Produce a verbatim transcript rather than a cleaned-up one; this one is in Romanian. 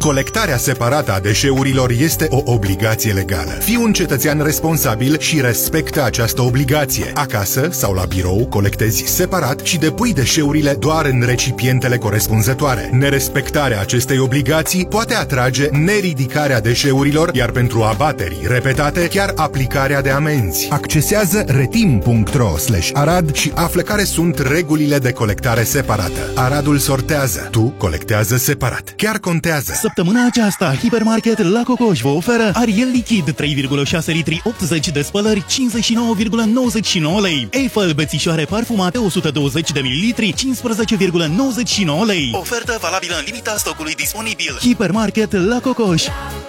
Colectarea separată a deșeurilor este o obligație legală. Fii un cetățean responsabil și respectă această obligație. Acasă sau la birou colectezi separat și depui deșeurile doar în recipientele corespunzătoare. Nerespectarea acestei obligații poate atrage neridicarea deșeurilor, iar pentru abateri repetate, chiar aplicarea de amenzi. Accesează retim punct ro slash arad și află care sunt regulile de colectare separată. Aradul sortează, tu colectează separat. Chiar contează! Săptămâna aceasta, Hipermarket La Cocoș vă oferă Ariel lichid trei virgulă șase litri optzeci de spălări cincizeci și nouă virgulă nouăzeci și nouă lei. Eiffel bețișoare parfumate o sută douăzeci de mililitri cincisprezece virgulă nouăzeci și nouă lei. Ofertă valabilă în limita stocului disponibil. Hipermarket La Cocoș.